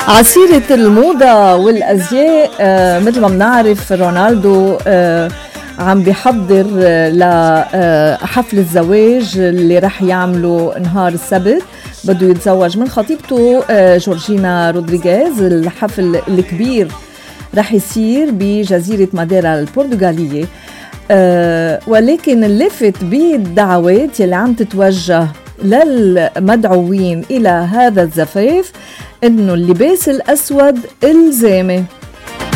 عسيرة الموضة والأزياء مثل ما بنعرف رونالدو عم بيحضر لحفل الزواج اللي رح يعمله نهار السبت. بده يتزوج من خطيبته جورجينا رودريغيز. الحفل الكبير رح يصير بجزيرة ماديرا البرتغالية. ولكن اللفت بالدعوات يلي عم تتوجه للمدعوين إلى هذا الزفاف إنه اللباس الأسود إلزامي.